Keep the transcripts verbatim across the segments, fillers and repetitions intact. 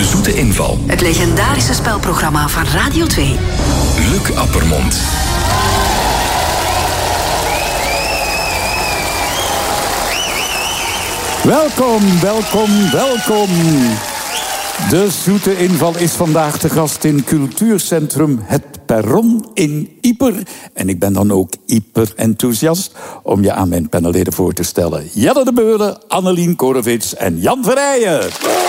De Zoete Inval. Het legendarische spelprogramma van Radio twee. Luc Appermond. Welkom, welkom, welkom. De Zoete Inval is vandaag te gast in Cultuurcentrum Het Perron in Ieper. En ik ben dan ook Ieper-enthousiast om je aan mijn panelleden voor te stellen. Jelle de Beulen, Annelien Korevits en Jan Verrijen.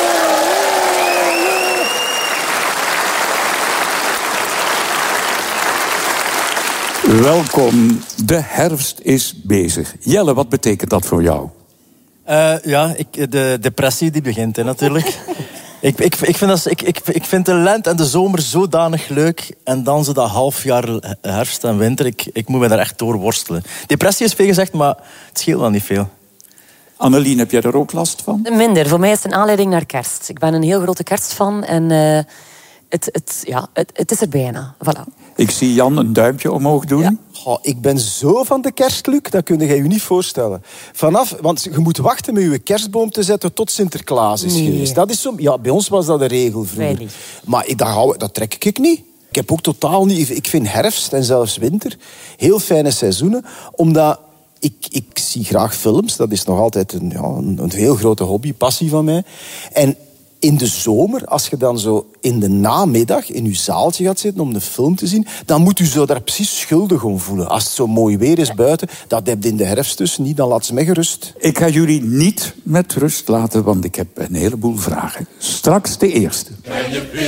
Welkom, de herfst is bezig. Jelle, wat betekent dat voor jou? Uh, ja, ik, de depressie die begint, hè, natuurlijk. ik, ik, ik, vind dat, ik, ik, ik vind de lente en de zomer zodanig leuk. En dan zo dat half jaar herfst en winter. Ik, ik moet me daar echt door worstelen. Depressie is veel gezegd, maar het scheelt wel niet veel. Annelien, heb jij er ook last van? Minder. Voor mij is het een aanleiding naar kerst. Ik ben een heel grote kerstfan. En uh, het, het, ja, het, het is er bijna. Voilà. Ik zie Jan een duimpje omhoog doen. Ja. Oh, ik ben zo van de kerst, Luc, dat kun je je niet voorstellen. Vanaf, want je moet wachten met je kerstboom te zetten tot Sinterklaas is nee. geweest. Dat is zo, ja, bij ons was dat de regel vroeger. Maar ik, dat, hou, dat trek ik niet. Ik heb ook totaal niet... Ik vind herfst en zelfs winter heel fijne seizoenen, omdat... Ik, ik zie graag films, dat is nog altijd een, ja, een, een heel grote hobby, passie van mij. En in de zomer, als je dan zo in de namiddag in je zaaltje gaat zitten om de film te zien, dan moet je zo daar precies schuldig om voelen. Als het zo mooi weer is buiten, dat heb je in de herfst dus niet, dan laat ze mij gerust. Ik ga jullie niet met rust laten, want ik heb een heleboel vragen. Straks de eerste.